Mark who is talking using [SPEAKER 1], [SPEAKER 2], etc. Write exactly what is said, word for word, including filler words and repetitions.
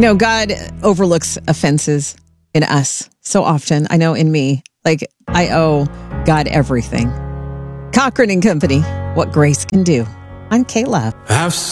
[SPEAKER 1] know, God overlooks offenses in us so often. I know in me, like I owe God everything. Cochran and Company, what grace can do. I'm Kayla.
[SPEAKER 2] I've